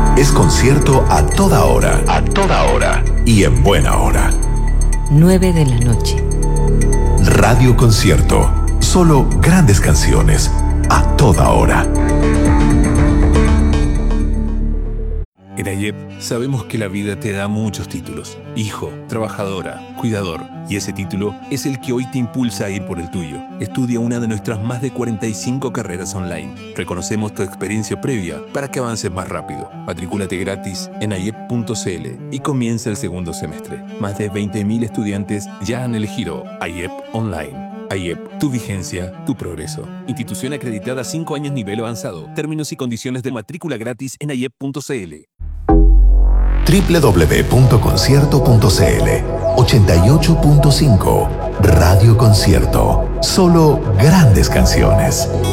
Es concierto a toda hora. A toda hora. Y en buena hora. 9 de la noche. Radio Concierto. Solo grandes canciones. A toda hora. En AIEP sabemos que la vida te da muchos títulos. Hijo, trabajadora, cuidador. Y ese título es el que hoy te impulsa a ir por el tuyo. Estudia una de nuestras más de 45 carreras online. Reconocemos tu experiencia previa para que avances más rápido. Matricúlate gratis en aiep.cl y comienza el segundo semestre. Más de 20.000 estudiantes ya han elegido AIEP Online. AIEP, tu vigencia, tu progreso. Institución acreditada 5 años nivel avanzado. Términos y condiciones de matrícula gratis en aiep.cl. www.concierto.cl 88.5 Radio Concierto. Solo grandes canciones.